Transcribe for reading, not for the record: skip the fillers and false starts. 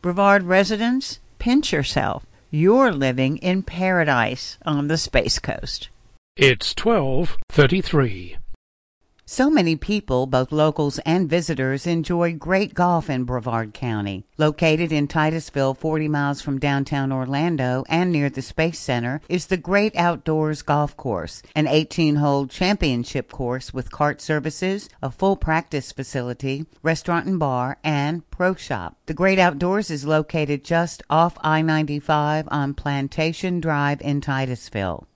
Brevard residents, pinch yourself. You're living in paradise on the Space Coast. It's 12:33. So many people, both locals and visitors, enjoy great golf in Brevard County. Located in Titusville, 40 miles from downtown Orlando and near the Space Center, is the Great Outdoors Golf Course, an 18-hole championship course with cart services, a full practice facility, restaurant and bar, and pro shop. The Great Outdoors is located just off I-95 on Plantation Drive in Titusville.